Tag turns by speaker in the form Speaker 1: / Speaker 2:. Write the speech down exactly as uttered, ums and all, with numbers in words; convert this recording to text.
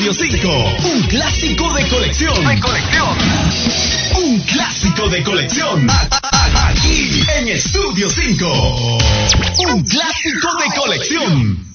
Speaker 1: cinco, un clásico de colección. De colección. Un clásico de colección. Aquí en Estudio cinco. Un clásico de colección.